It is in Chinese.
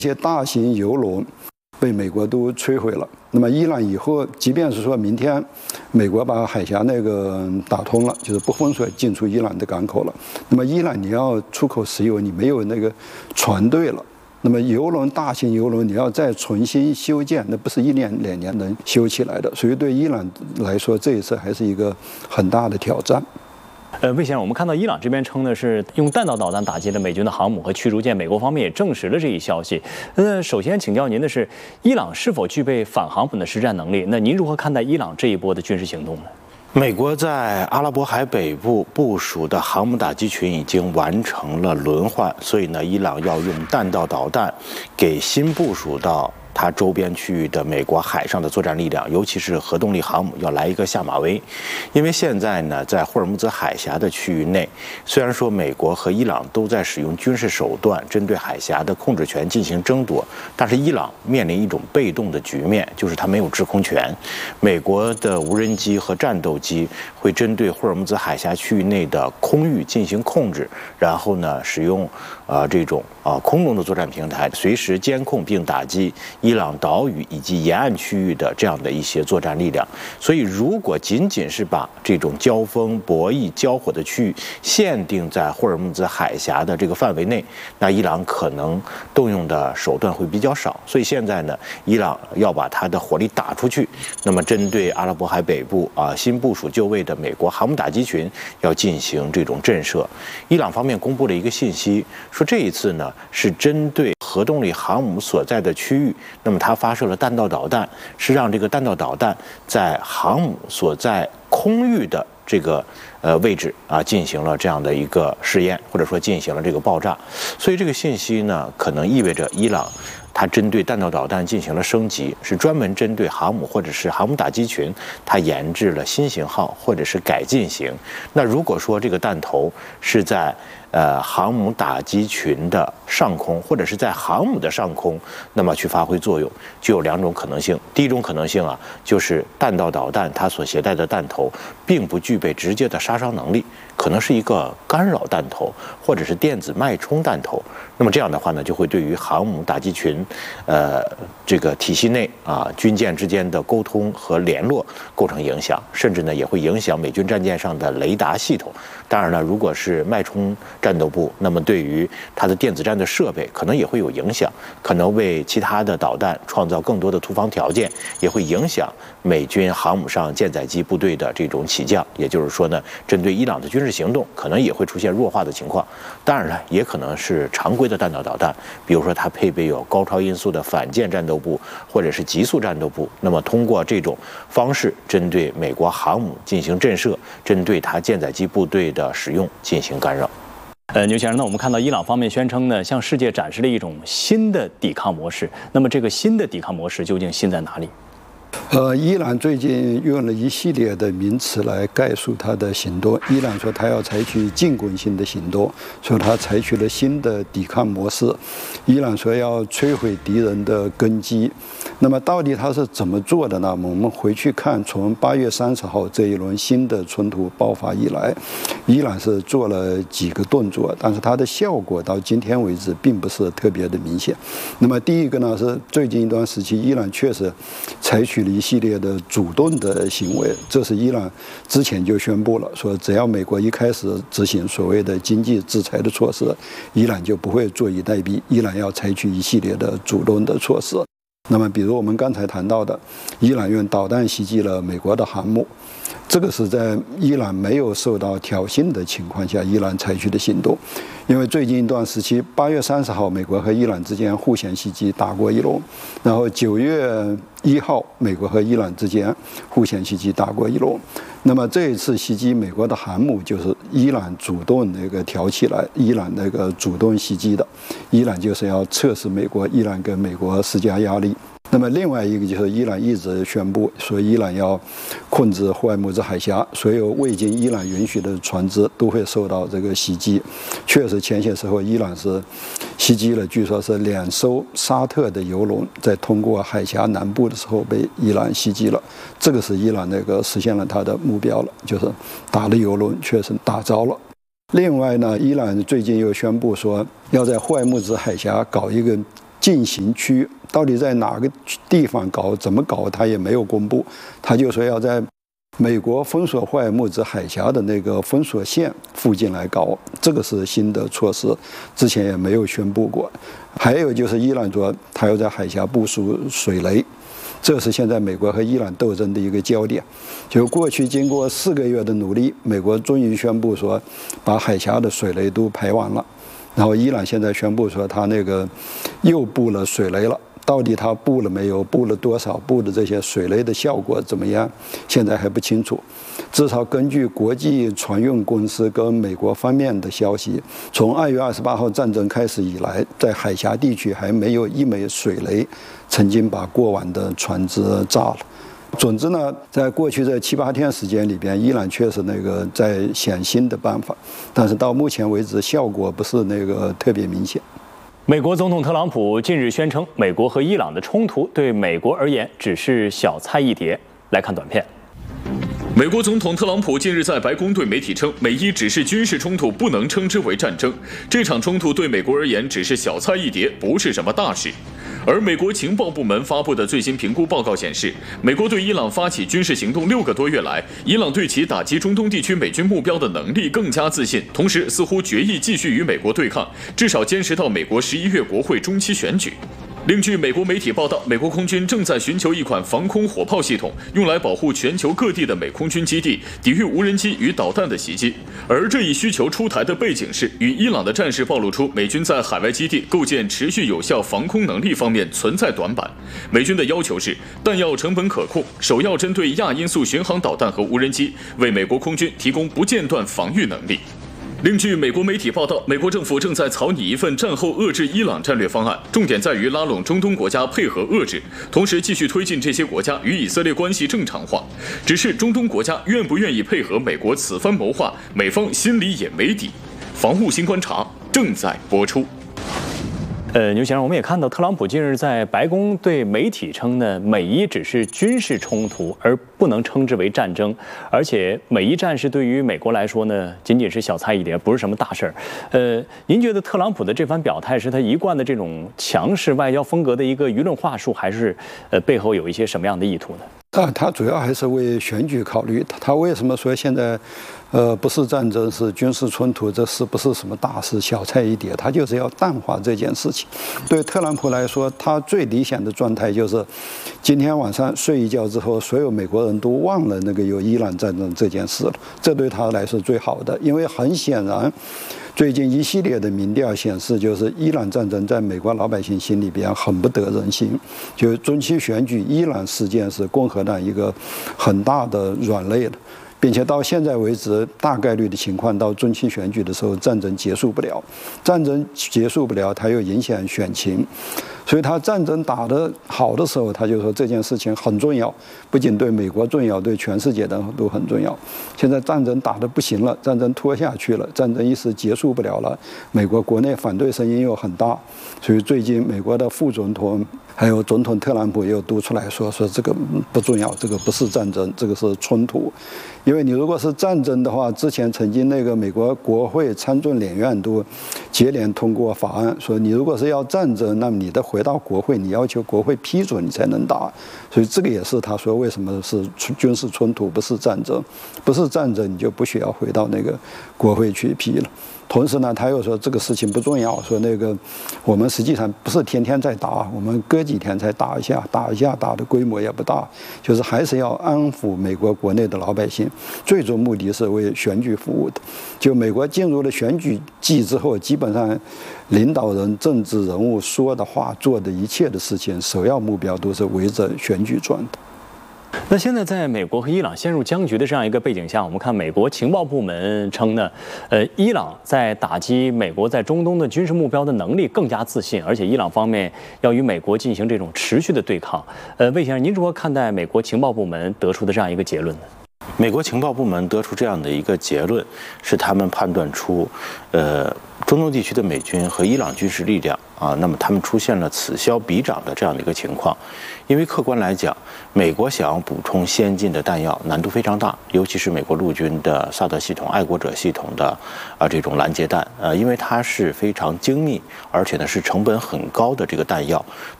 一些大型油轮被美国都摧毁了。那么伊朗以后，即便是说明天美国把海峡那个打通了，就是不封锁进出伊朗的港口了，那么伊朗你要出口石油，你没有那个船队了。那么油轮，大型油轮，你要再重新修建，那不是1年2年能修起来的。所以对伊朗来说，这一次还是一个很大的挑战。 魏先生，我们看到伊朗这边称的是用弹道导弹打击了美军的航母和驱逐舰，美国方面也证实了这一消息。首先请教您的是，伊朗是否具备反航母的实战能力？那您如何看待伊朗这一波的军事行动呢？ 美国在阿拉伯海北部部署的航母打击群已经完成了轮换，所以呢，伊朗要用弹道导弹给新部署到它周边区域的美国海上的作战力量，尤其是核动力航母要来一个下马威。因为现在呢，在霍尔木兹海峡的区域内，虽然说美国和伊朗都在使用军事手段针对海峡的控制权进行争夺，但是伊朗面临一种被动的局面，就是它没有制空权。美国的无人机和战斗机会针对霍尔木兹海峡区域内的空域进行控制，然后呢，使用这种空中的作战平台，随时监控并打击伊朗岛屿以及沿岸区域的这样的一些作战力量。所以，如果仅仅是把这种交锋、博弈、交火的区域限定在霍尔木兹海峡的这个范围内，那伊朗可能动用的手段会比较少。所以现在呢，伊朗要把它的火力打出去，那么针对阿拉伯海北部新部署就位的美国航母打击群要进行这种震慑。伊朗方面公布了一个信息，说这一次呢是针对核动力航母所在的区域，那么它发射了弹道导弹，是让这个弹道导弹在航母所在空域的这个位置进行了这样的一个试验，或者说进行了这个爆炸。所以这个信息呢，可能意味着伊朗它针对弹道导弹进行了升级，是专门针对航母或者是航母打击群，它研制了新型号或者是改进型。那如果说这个弹头是在航母打击群的上空，或者是在航母的上空，那么去发挥作用，就有2种可能性。第一种可能性就是弹道导弹它所携带的弹头并不具备直接的杀伤能力，可能是一个干扰弹头，或者是电子脉冲弹头。那么这样的话呢，就会对于航母打击群这个体系内军舰之间的沟通和联络构成影响，甚至呢也会影响美军战舰上的雷达系统。当然了，如果是脉冲战斗部，那么对于它的电子战的设备可能也会有影响，可能为其他的导弹创造更多的突防条件，也会影响美军航母上舰载机部队的这种起降。也就是说呢，针对伊朗的军事行动可能也会出现弱化的情况。当然了，也可能是常规的弹道导弹，比如说它配备有高超音速的反舰战斗部或者是极速战斗部，那么通过这种方式针对美国航母进行震慑，针对它舰载机部队的使用进行干扰。 牛先生，那我们看到伊朗方面宣称呢，向世界展示了一种新的抵抗模式。那么这个新的抵抗模式究竟新在哪里？ 伊朗最近用了一系列的名词来概述它的行动。伊朗说它要采取进攻性的行动，说它采取了新的抵抗模式。伊朗说要摧毁敌人的根基。那么到底它是怎么做的呢？我们回去看，从8月30号这一轮新的冲突爆发以来，伊朗是做了几个动作，但是它的效果到今天为止并不是特别的明显。那么第一个呢，是最近一段时期，伊朗确实采取了一系列的主动的行为，这是伊朗之前就宣布了，说只要美国一开始执行所谓的经济制裁的措施，伊朗就不会坐以待毙，伊朗要采取一系列的主动的措施。那么比如我们刚才谈到的，伊朗用导弹袭击了美国的航母，这个是在伊朗没有受到挑衅的情况下，伊朗采取的行动。因为最近一段时期，8月30号，美国和伊朗之间互相袭击打过一轮，然后9月1号，美国和伊朗之间互相袭击打过一轮。那么这一次袭击美国的航母，就是伊朗主动挑起来，伊朗主动袭击的，伊朗就是要测试美国，伊朗跟美国施加压力。那么另外一个就是伊朗一直宣布说，伊朗要控制霍尔木兹海峡，所有未经伊朗允许的船只都会受到这个袭击。确实，前些时候伊朗是袭击了，据说是2艘沙特的油轮在通过海峡南部的时候被伊朗袭击了。这个是伊朗实现了他的目标了，就是打了油轮，确实打着了。另外呢，伊朗最近又宣布说要在霍尔木兹海峡搞一个进行区到底在哪个地方搞，怎么搞，他也没有公布。他就说要在美国封锁霍尔木兹海峡的那个封锁线附近来搞，这个是新的措施，之前也没有宣布过。还有就是伊朗说他要在海峡部署水雷，这是现在美国和伊朗斗争的一个焦点。就过去经过4个月的努力，美国终于宣布说把海峡的水雷都排完了，然后伊朗现在宣布说他那个又布了水雷了。到底他布了没有？布了多少？布的这些水雷的效果怎么样？现在还不清楚。至少根据国际船运公司跟美国方面的消息，从2月28号战争开始以来，在海峡地区还没有一枚水雷曾经把过往的船只炸了。总之呢，在过去这7、8天时间里边，伊朗确实在想新的办法，但是到目前为止效果不是特别明显。 美国总统特朗普近日宣称，美国和伊朗的冲突对美国而言只是小菜一碟。来看短片。 美国总统特朗普近日在白宫对媒体称，美伊只是军事冲突，不能称之为战争。这场冲突对美国而言只是小菜一碟，不是什么大事。而美国情报部门发布的最新评估报告显示，美国对伊朗发起军事行动6个多月来，伊朗对其打击中东地区美军目标的能力更加自信，同时似乎决意继续与美国对抗，至少坚持到美国11月国会中期选举。另据美国媒体报道，美国空军正在寻求一款防空火炮系统，用来保护全球各地的美空军基地，抵御无人机与导弹的袭击。而这一需求出台的背景是，与伊朗的战事暴露出美军在海外基地构建持续有效防空能力方面存在短板。美军的要求是弹药成本可控，首要针对亚音速巡航导弹和无人机，为美国空军提供不间断防御能力。另据美国媒体报道，美国政府正在草拟一份战后遏制伊朗战略方案，重点在于拉拢中东国家配合遏制，同时继续推进这些国家与以色列关系正常化。只是中东国家愿不愿意配合美国此番谋划，美方心里也没底。防务新观察正在播出。 牛先生，我们也看到特朗普近日在白宫对媒体称呢，美伊只是军事冲突，而不能称之为战争。而且美伊战事对于美国来说呢，仅仅是小菜一碟，不是什么大事儿。您觉得特朗普的这番表态是他一贯的这种强势外交风格的一个舆论话术，还是背后有一些什么样的意图呢？ 他主要还是为选举考虑。他为什么说现在，不是战争，是军事冲突，这是不是什么大事，小菜一碟？他就是要淡化这件事情。对特朗普来说，他最理想的状态就是，今天晚上睡一觉之后，所有美国人都忘了有伊朗战争这件事了。这对他来说最好的，因为很显然，最近一系列的民调显示，就是伊朗战争在美国老百姓心里边很不得人心。就中期选举，伊朗事件是共和党一个很大的软肋了。并且到现在为止，大概率的情况，到中期选举的时候，战争结束不了。战争结束不了，它又影响选情，所以他战争打得好的时候，他就说这件事情很重要，不仅对美国重要，对全世界的都很重要。现在战争打得不行了，战争拖下去了，战争一时结束不了了，美国国内反对声音又很大，所以最近美国的副总统还有总统特朗普又都出来说这个不重要，这个不是战争，这个是冲突。因为你如果是战争的话，之前曾经美国国会参众两院都接连通过法案，说你如果是要战争，那么你得回到国会，你要求国会批准你才能打。所以这个也是他说为什么是军事冲突，不是战争，不是战争你就不需要回到国会去批了。同时呢，他又说这个事情不重要，说我们实际上不是天天在打，我们隔几天才打一下，打的规模也不大，就是还是要安抚美国国内的老百姓，最终目的是为选举服务的。就美国进入了选举季之后，基本上领导人、政治人物说的话、做的一切的事情，首要目标都是围着选举转的。 那现在在美国和伊朗陷入僵局的这样一个背景下，我们看美国情报部门称呢，伊朗在打击美国在中东的军事目标的能力更加自信，而且伊朗方面要与美国进行这种持续的对抗。魏先生，您如何看待美国情报部门得出的这样一个结论呢？ 美国情报部门得出这样的一个结论，是他们判断出，中东地区的美军和伊朗军事力量啊，那么他们出现了此消彼长的这样的一个情况。因为客观来讲，美国想要补充先进的弹药难度非常大，尤其是美国陆军的萨德系统、爱国者系统的这种拦截弹，因为它是非常精密，而且呢是成本很高的这个弹药，